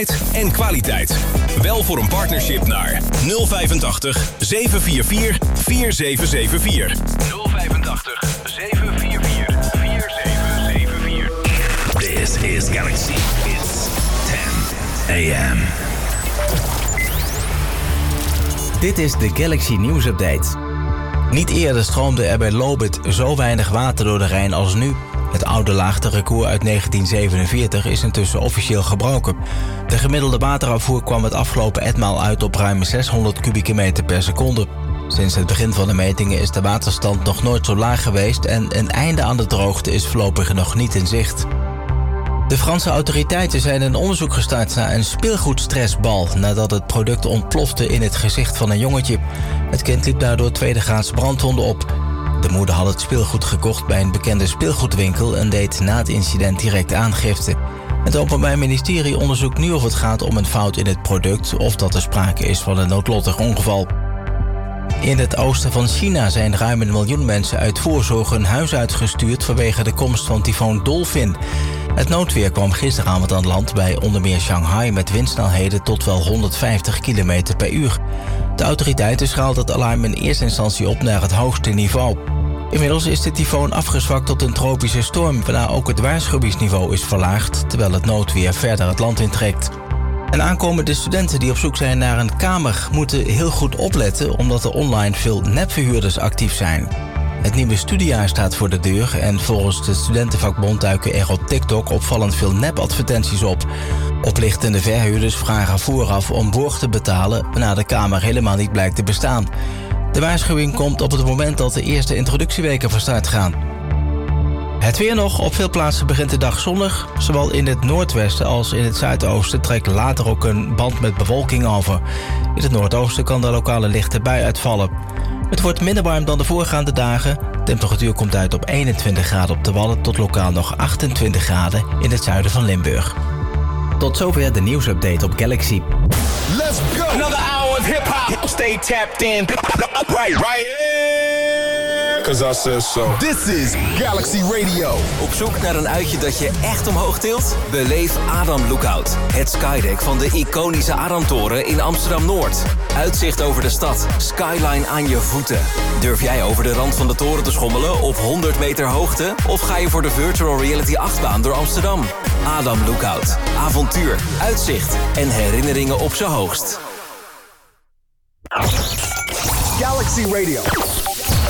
En kwaliteit. Wel voor een partnership naar 085 744 4774. 085 744 4774. This is Galaxy. It's 10 a.m. Dit is de Galaxy News Update. Niet eerder stroomde er bij Lobith zo weinig water door de Rijn als nu. Het oude laagterecord uit 1947 is intussen officieel gebroken. De gemiddelde waterafvoer kwam het afgelopen etmaal uit op ruim 600 kubieke meter per seconde. Sinds het begin van de metingen is de waterstand nog nooit zo laag geweest en een einde aan de droogte is voorlopig nog niet in zicht. De Franse autoriteiten zijn een onderzoek gestart naar een speelgoedstressbal nadat het product ontplofte in het gezicht van een jongetje. Het kind liep daardoor tweedegraads brandwonden op. De moeder had het speelgoed gekocht bij een bekende speelgoedwinkel en deed na het incident direct aangifte. Het Openbaar Ministerie onderzoekt nu of het gaat om een fout in het product of dat er sprake is van een noodlottig ongeval. In het oosten van China zijn ruim 1 miljoen mensen uit voorzorg hun huis uitgestuurd vanwege de komst van tyfoon Dolphin. Het noodweer kwam gisteravond aan land bij onder meer Shanghai met windsnelheden tot wel 150 km per uur. De autoriteiten schaalden het alarm in eerste instantie op naar het hoogste niveau. Inmiddels is de tyfoon afgezwakt tot een tropische storm, waarna ook het waarschuwingsniveau is verlaagd, terwijl het noodweer verder het land intrekt. En aankomende studenten die op zoek zijn naar een kamer moeten heel goed opletten, omdat er online veel nepverhuurders actief zijn. Het nieuwe studiejaar staat voor de deur en volgens de studentenvakbond duiken er op TikTok opvallend veel nepadvertenties op. Oplichtende verhuurders vragen vooraf om borg te betalen, waarna de kamer helemaal niet blijkt te bestaan. De waarschuwing komt op het moment dat de eerste introductieweken van start gaan. Het weer nog. Op veel plaatsen begint de dag zonnig. Zowel in het noordwesten als in het zuidoosten trekt later ook een band met bewolking over. In het noordoosten kan de lokale lichte bui uitvallen. Het wordt minder warm dan de voorgaande dagen. De temperatuur komt uit op 21 graden op de Wadden tot lokaal nog 28 graden in het zuiden van Limburg. Tot zover de nieuwsupdate op Galaxy. Let's go! Another hour of hip-hop. Stay tapped in. Right here. 'Cause I said so. This is Galaxy Radio. Op zoek naar een uitje dat je echt omhoog tilt? Beleef Adam Lookout. Het skydeck van de iconische Adamtoren in Amsterdam-Noord. Uitzicht over de stad. Skyline aan je voeten. Durf jij over de rand van de toren te schommelen op 100 meter hoogte? Of ga je voor de virtual reality achtbaan door Amsterdam? Adam Lookout. Avontuur, uitzicht en herinneringen op zijn hoogst. Galaxy Radio.